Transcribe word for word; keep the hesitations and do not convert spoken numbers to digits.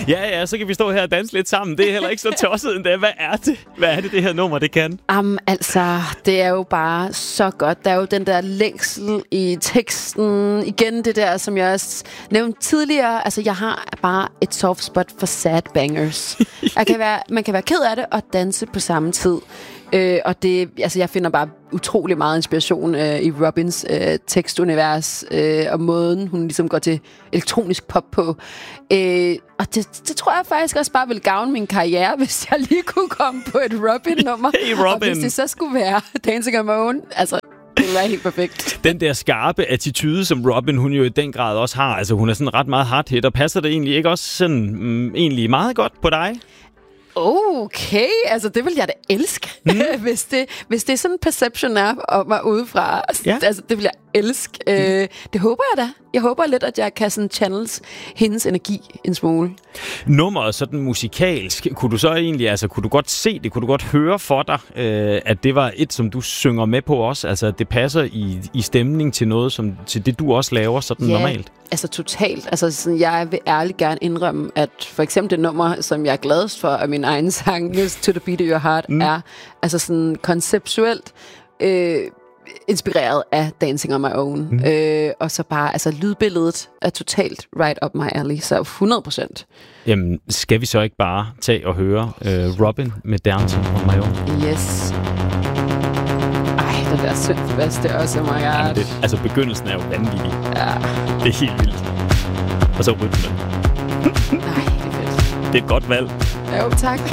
Ja, ja, så kan vi stå her og danse lidt sammen. Det er heller ikke så tosset endda. Hvad er det? Hvad er det, det her nummer, det kan? Um, altså, det er jo bare så godt. Der er jo den der længsel i teksten. Igen det der, som jeg også nævnte tidligere. Altså, jeg har bare et soft spot for sad bangers. Jeg kan være, man kan være ked af det og danse på samme tid. Øh, og det, altså jeg finder bare utrolig meget inspiration øh, i Robins øh, tekstunivers øh, og måden hun ligesom går til elektronisk pop på. Øh, og det, det tror jeg faktisk også bare vil gavne min karriere, hvis jeg lige kunne komme på et Robin-nummer. Hey, Robin. Og hvis det så skulle være Dancing on My Own, altså det ville være helt perfekt. Den der skarpe attitude, som Robin hun jo i den grad også har, altså hun er sådan ret meget hard-hit, og passer det egentlig ikke også sådan mm, egentlig meget godt på dig? Okay, altså det vil jeg da elske, mm. hvis, det, hvis det er sådan en perception er om mig udefra. Ja. Altså det vil jeg elske. Mm. Øh, det håber jeg da. Jeg håber lidt, at jeg kan sådan channels hendes energi en smule. Nummeret sådan musikalsk, kunne du så egentlig, altså kunne du godt se det, kunne du godt høre for dig, øh, at det var et, som du synger med på også, altså at det passer i, i stemning til noget, som til det du også laver sådan ja, normalt? Altså totalt. Altså sådan, jeg vil ærligt gerne indrømme, at for eksempel det nummer, som jeg er gladest for af min egen sang, News to the Beat of Your Heart, mm. er altså sådan konceptuelt øh, inspireret af Dancing on My Own. Mm. Øh, og så bare, altså lydbilledet er totalt right up my alley, så hundrede procent. Jamen, skal vi så ikke bare tage og høre øh, Robin med Dancing on My Own? Yes. Ej, den der synthbass, det er også, oh my god. Jamen det, altså begyndelsen er jo vanvittig. Ja. Det er helt vildt. Og så rytmen. Nej, det er fedt. Det er et godt valg. Jo, tak.